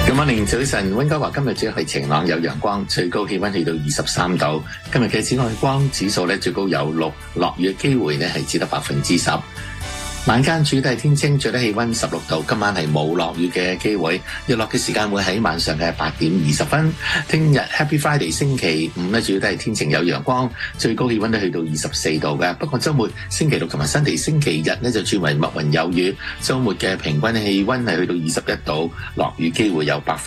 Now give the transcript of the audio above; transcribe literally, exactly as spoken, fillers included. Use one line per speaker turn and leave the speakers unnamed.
今晚凌早晨，溫哥華今日主要係晴朗有陽光，最高氣溫去到二十三度。今日嘅紫外光指數咧最高有六，落雨嘅機會咧係只得百分之十。晚間主要都係天清，最低氣溫十六度。今晚係冇落雨嘅機會，日落嘅時間會喺晚上嘅八點二十分。聽日 Happy Friday 星期五咧，主要都係天晴有陽光，最高氣溫都去到二十四度嘅。不過週末星期六同埋新地星期日咧就轉為密雲有雨，週末嘅平均氣溫係去到二十一度，落雨機會有百分。